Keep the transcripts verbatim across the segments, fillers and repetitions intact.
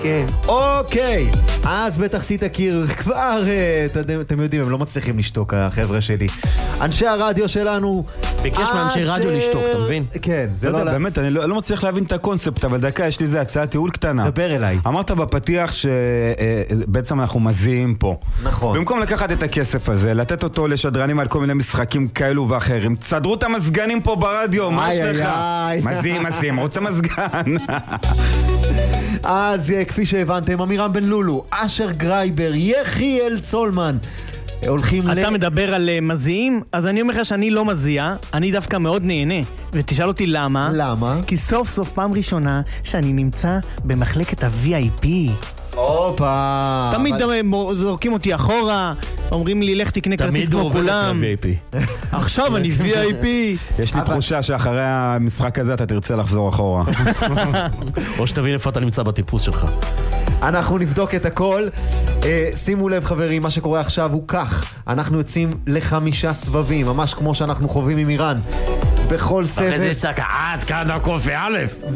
כן. אוקיי, אז בתחתית הקיר כבר, אתם, אתם יודעים, הם לא מצליחים לשתוק, החבר'ה שלי. אנשי הרדיו שלנו... ביקש מאנשי רדיו לשתוק, אתה מבין? כן, זה לא... באמת, אני לא מצליח להבין את הקונספט, אבל דקה, יש לי זה הצעה תיעול קטנה. דבר אליי. אמרת בפתיח שבעצם אנחנו מזיעים פה. נכון. במקום לקחת את הכסף הזה, לתת אותו לשדרנים על כל מיני משחקים כאלו ואחרים, תסדרו את המסגנים פה ברדיו, מה יש לך? מזיעים, מזיעים, רוצה מסגן. אז כפי שהבנתם, אמירם בן לולו, אשר גרייבר, יחיאל צולמן הולכים אתה ל... מדבר על uh, מזיעים? אז אני אומר לך שאני לא מזיע, אני דווקא מאוד נהנה. ותשאל אותי למה? למה? כי סוף סוף פעם ראשונה שאני נמצא במחלקת ה-וי איי פי. אופה. תמיד אבל... זורקים אותי אחורה, אומרים לי לך תקנה כרטיס כמו כולם. עכשיו אני וי איי פי. יש לי תחושה שאחרי המשחק הזה אתה תרצה לחזור אחורה. או שתבין איפה אתה נמצא בטיפוס שלך. אנחנו נבדוק את הכל. אה, שימו לב חברים, מה שקורה עכשיו הוא כך. אנחנו יוצאים לחמישה סבבים, ממש כמו שאנחנו חווים עם איראן. בכל סבב... אחרי זה שצעק, עד כאן הקופי א'.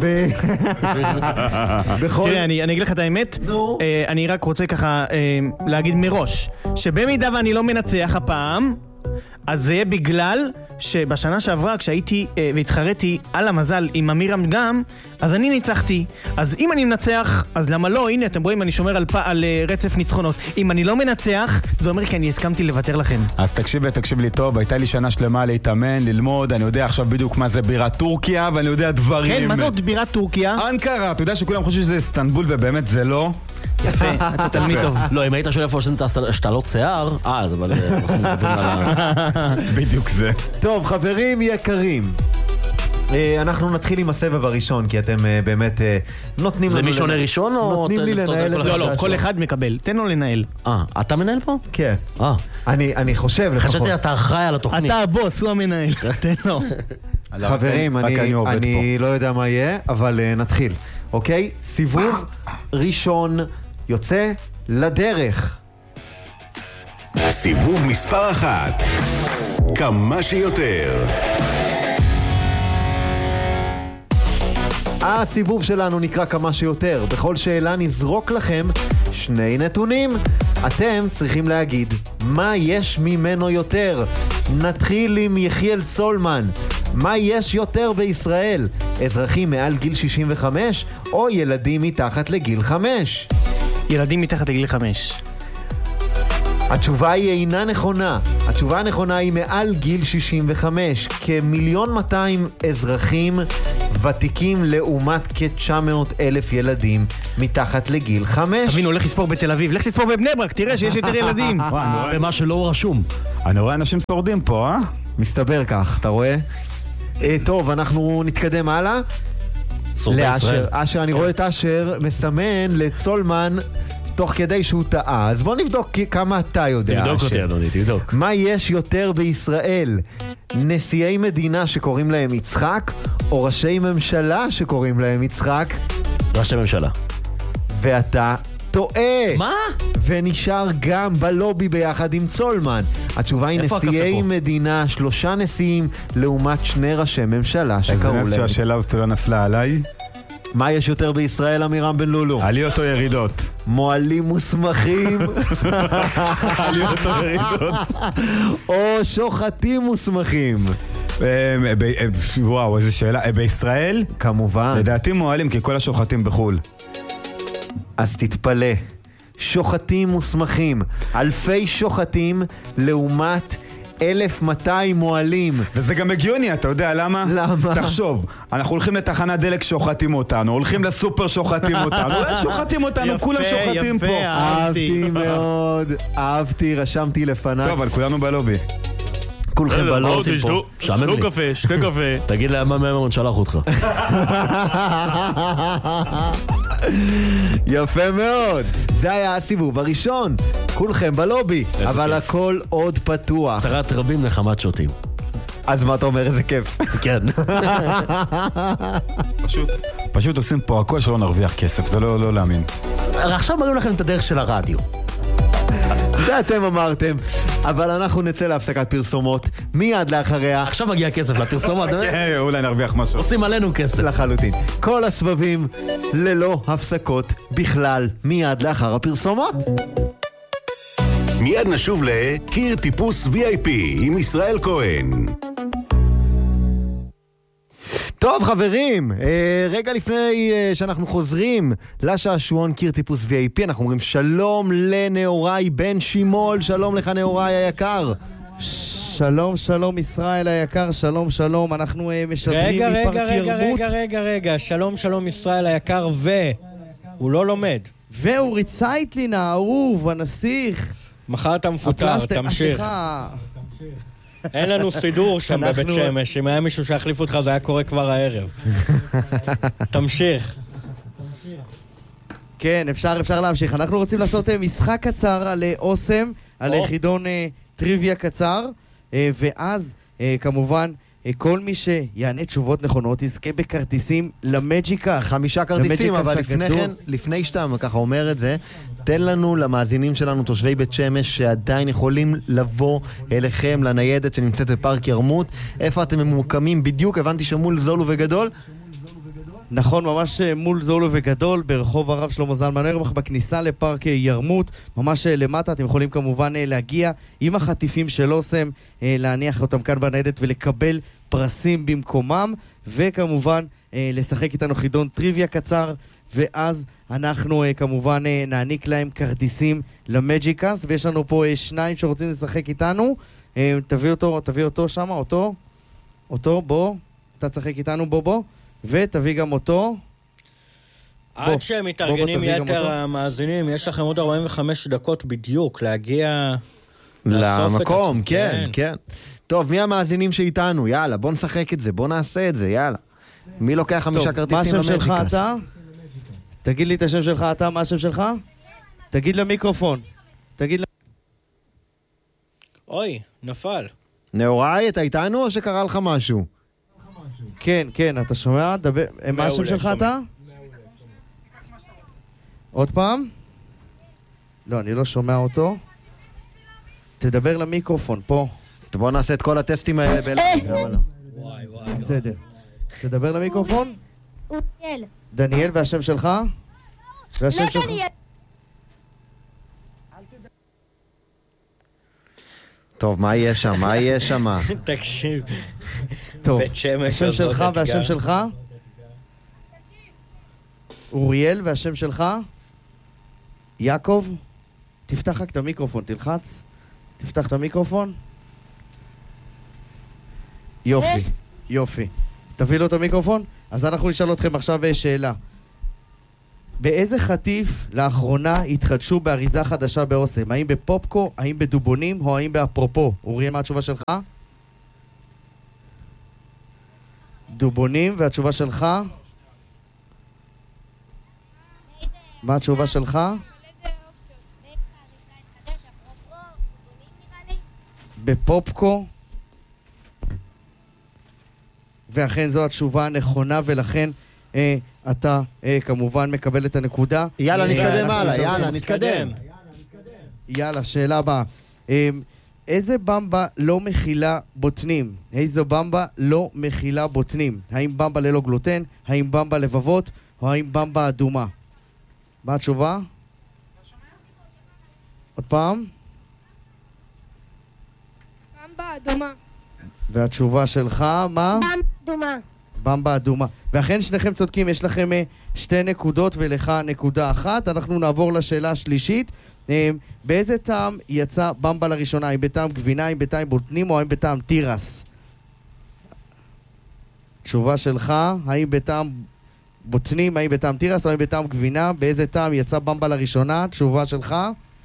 בכל... תראה, אני אגיד לך את האמת. נו. אני רק רוצה ככה להגיד מראש, שבמידה ואני לא מנצח הפעם, אז זה יהיה בגלל שבשנה שעברה כשהייתי אה, והתחרתי על המזל עם אמירם גם, אז אני ניצחתי. אז אם אני מנצח, אז למה לא? הנה אתם רואים, אני שומר על, פ... על uh, רצף ניצחונות. אם אני לא מנצח, זה אומר כי אני הסכמתי לוותר לכם. אז תקשיב תקשיב לי טוב, הייתה לי שנה שלמה להתאמן, ללמוד, אני יודע עכשיו בדיוק מה זה בירת טורקיה, ואני יודע דברים. כן, מה זאת בירת טורקיה? אנקרה, אתה יודע שכולם חושבים שזה איסטנבול ובאמת זה לא. יפה, אתה תלמיד טוב. לא, אם היית שואל איפה שאתה לא שיער, אה, אז אבל אנחנו מדברים על ה... בדיוק זה. טוב, חברים יקרים, אנחנו נתחיל עם הסבב הראשון, כי אתם באמת נותנים לנו... זה מי שונה ראשון או... נותנים לי לנהל... לא, לא, כל אחד מקבל, תן לו לנהל. אה, אתה מנהל פה? כן. אה. אני חושב לפחות. חשבתי אתה אחראי על התוכנית. אתה הבוס, הוא המנהל, תן לו. חברים, אני לא יודע מה יהיה, אבל נתחיל. אוקיי? סיבוב ראשון יוצא לדרך. סיבוב מספר אחת. כמה שיותר. הסיבוב שלנו נקרא כמה שיותר. בכל שאלה נזרוק לכם שני נתונים. אתם צריכים להגיד מה יש ממנו יותר. נתחיל עם יחיאל צולמן. מה יש יותר בישראל? אזרחים מעל גיל שישים וחמש או ילדים מתחת לגיל חמש? ילדים מתחת לגיל חמש. התשובה היא אינה נכונה. התשובה הנכונה היא מעל גיל שישים וחמש. כמיליון מאתיים אזרחים ותיקים לעומת כ-תשע מאות אלף ילדים מתחת לגיל חמש. תבין, הולך לספור בתל אביב, לך לספור בבני ברק, תראה שיש יותר ילדים. ומה שלא רשום. אני רואה אנשים שורדים פה, אה? מסתבר כך, אתה רואה? טוב, אנחנו נתקדם הלאה. לאשר. אשר, אני רואה את אשר מסמן לצולמן תוך כדי שהוא טעה. אז בוא נבדוק כמה אתה יודע. תבדוק אותי אדוני, תבדוק. מה יש יותר בישראל? נשיאי מדינה שקוראים להם יצחק, או ראשי ממשלה שקוראים להם יצחק? ראשי ממשלה. ואתה טועה. מה? ונשאר גם בלובי ביחד עם צולמן. התשובה היא נשיאי מדינה, שלושה נשיאים לעומת שני ראשי ממשלה שקראו להם. איזה נס שהשאלה הזאת לא נפלה עליי. מה יש יותר בישראל, אמירם בן לולו? עליות או ירידות? מועלים מוסמכים. עליות או ירידות? או שוחטים מוסמכים. וואו, איזה שאלה. בישראל? כמובן. לדעתי מועלים, כי כל השוחטים בחול. אז תתפלא. שוחטים מוסמכים. אלפי שוחטים לעומת אלף ומאתיים מועלים. וזה גם הגיוני, אתה יודע למה? למה? תחשוב, אנחנו הולכים לתחנת דלק שוחטים אותנו, הולכים לסופר שוחטים אותנו, שוחטים אותנו, כולם שוחטים פה. אהבתי מאוד, אהבתי, רשמתי לפניי. טוב, אבל כולנו בלובי. כולכם בלובי פה. שעמם לי. שתו קפה, שתה קפה. תגיד להם מה מהמון שלח אותך. יפה מאוד. זה היה הסיבוב הראשון. כולכם בלובי, אבל הכל עוד פתוח. צרת רבים נחמת שוטים. אז מה אתה אומר? איזה כיף. כן. פשוט, פשוט עושים פה הכל שלא נרוויח כסף, זה לא, לא להאמין. עכשיו מראים לכם את הדרך של הרדיו. זה אתם אמרתם. אבל אנחנו נצא להפסקת פרסומות מיד לאחריה. עכשיו מגיע כסף לפרסומות. כן, אולי נרוויח משהו. עושים עלינו כסף. לחלוטין. כל הסבבים ללא הפסקות בכלל מיד לאחר הפרסומות. מיד נשוב לקיר טיפוס וי איי פי עם ישראל כהן. טוב חברים, אה, רגע לפני אה, שאנחנו חוזרים לשעשועון קיר טיפוס וי איי פי, אנחנו אומרים שלום לנאורי בן שימול, שלום לך נאורי היקר. שלום, שלום ישראל היקר, שלום, שלום, אנחנו uh, משדרים רגע, מפארק רגע, ירמות. רגע, רגע, רגע, רגע, שלום, שלום ישראל היקר, והוא לא לומד. ואורי צייטלין האהוב, הנסיך. מחר אתה מפוטר, תמשיך. אין לנו סידור שם בבית שמש, אם היה מישהו שהחליף אותך זה היה קורה כבר הערב. תמשיך. כן, אפשר, אפשר להמשיך. אנחנו רוצים לעשות משחק קצר על אוסם, על חידון טריוויה קצר, ואז כמובן כל מי שיענה תשובות נכונות יזכה בכרטיסים למג'יקאסט. חמישה כרטיסים, אבל לפני כן, לפני שאתה ככה אומר את זה, תן לנו למאזינים שלנו, תושבי בית שמש, שעדיין יכולים לבוא אליכם לניידת שנמצאת בפארק ירמות. איפה אתם ממוקמים בדיוק? הבנתי שמול זולו וגדול? נכון, ממש מול זולו וגדול, ברחוב הרב שלמה זלמן אוירבך, בכניסה לפארק ירמות, ממש למטה. אתם יכולים כמובן להגיע עם החטיפים של אוסם, להניח אותם כאן בניידת ולקבל פרסים במקומם, וכמובן לשחק איתנו חידון טריוויה קצר, ואז אנחנו כמובן נעניק להם כרטיסים למג'יקאסט, ויש לנו פה שניים שרוצים לשחק איתנו. תביא אותו, תביא אותו שם, אותו, אותו, בוא, אתה תשחק איתנו, בוא בוא. ותביא גם אותו. עד שהם מתארגנים יתר המאזינים, יש לכם עוד ארבעים וחמש דקות בדיוק להגיע למקום, כן, כן. טוב, מי המאזינים שאיתנו? יאללה, בוא נשחק את זה, בוא נעשה את זה, יאללה. מי לוקח חמישה כרטיסים למג'יקאסט? מה השם שלך אתה? תגיד לי את השם שלך אתה, מה השם שלך? תגיד למיקרופון. תגיד ל... אוי, נפל. נאורי, אתה איתנו או שקרה לך משהו? כן, כן, אתה שומע? דבר... מה השם שלך אתה? עוד פעם? לא, אני לא שומע אותו. תדבר למיקרופון, פה. בוא נעשה את כל הטסטים האלה בלעד. וואי, וואי. בסדר. תדבר למיקרופון? דניאל. דניאל, והשם שלך? והשם שלך? טוב, מה יהיה שם? מה יהיה שם? תקשיב. טוב, השם שלך והשם שלך? אוריאל, והשם שלך? יעקב? תפתח רק את המיקרופון, תלחץ. תפתח את המיקרופון. יופי, יופי. תביא לו את המיקרופון? אז אנחנו נשאל אתכם עכשיו שאלה. באיזה חטיף לאחרונה התחדשו באריזה חדשה באוסם? האם בפופקו, האם בדובונים, או האם באפרופו? אוריאל, מה התשובה שלך? דובונים, והתשובה שלך? מה התשובה שלך? בפופקו. ואכן זו התשובה הנכונה, ולכן אה, אתה אה, כמובן מקבל את הנקודה. יאללה, נתקדם הלאה, יאללה, נתקדם. יאללה, שאלה הבאה. אה, איזה במבה לא מכילה בוטנים? איזו במבה לא מכילה בוטנים? האם במבה ללא גלוטן? האם במבה לבבות? או האם במבה אדומה? מה התשובה? עוד פעם? במבה אדומה. והתשובה שלך, מה? במבה אדומה. במבה אדומה. ואכן שניכם צודקים, יש לכם uh, שתי נקודות ולך נקודה אחת. אנחנו נעבור לשאלה השלישית. Uh, באיזה טעם יצא במבה לראשונה? האם בטעם גבינה, האם בטעם בוטנים או האם בטעם תירס? תשובה שלך, האם בטעם בוטנים, האם בטעם תירס או האם בטעם גבינה? באיזה טעם יצא במבה לראשונה? תשובה שלך?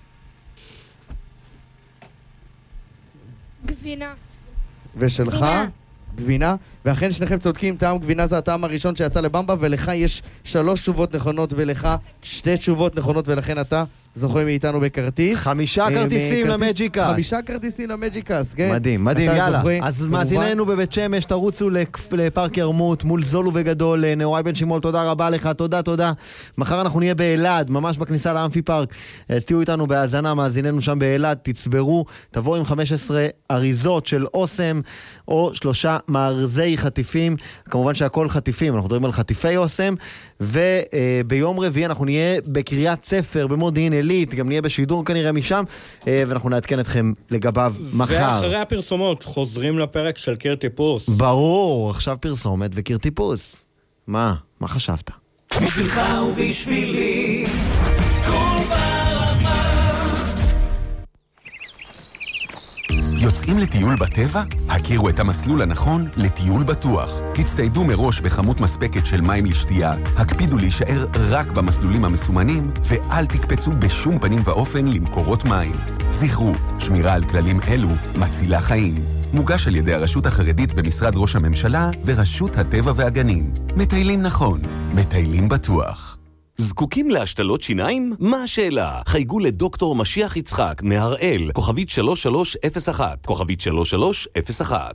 גבינה. ושלך? גבינה. גבינה. ואכן שניכם צודקים, טעם גבינה זה הטעם הראשון שיצא לבמבה, ולך יש שלוש תשובות נכונות ולך שתי תשובות נכונות, ולכן אתה זוכה מאיתנו בכרטיס. חמישה כרטיסים למג'יקאסט. חמישה כרטיסים למג'יקאסט, כן. מדהים, מדהים, יאללה. אז מאזיננו בבית שמש, תרוצו לפארק ירמות, מול זול וגדול. נאורי בן שימול, תודה רבה לך, תודה, תודה. מחר אנחנו נהיה באלעד, ממש בכניסה לאמפי פארק. אז תהיו איתנו בהאזנה, מאזיננו שם באלעד, תצברו, תבואו עם חמש עשרה אריזות של אוסם, או שלושה מארזי חטיפים, כמובן שהכל חטיפים, אנחנו מדברים על חטיפי אוסם, וביום רביעי אנחנו נהיה בקריית ספר, במודיעין עילית, גם נהיה בשידור כנראה משם, ואנחנו נעדכן אתכם לגביו מחר. ואחרי הפרסומות, חוזרים לפרק של קיר טיפוס. ברור, עכשיו פרסומת וקיר טיפוס. מה? מה חשבת? בשבילך ובשבילי, כל ברמה. יוצאים לטיול בטבע? הכירו את המסלול הנכון לטיול בטוח. הצטיידו מראש בכמות מספקת של מים לשתייה, הקפידו להישאר רק במסלולים המסומנים, ואל תקפצו בשום פנים ואופן למקורות מים. זכרו, שמירה על כללים אלו מצילה חיים. מוגש על ידי הרשות החרדית במשרד ראש הממשלה ורשות הטבע והגנים. מטיילים נכון, מטיילים בטוח. זקוקים להשתלות שיניים? מה השאלה? חייגו לדוקטור משיח יצחק מהראל, כוכבית שלוש שלוש אפס אחת, כוכבית שלוש שלוש אפס אחת.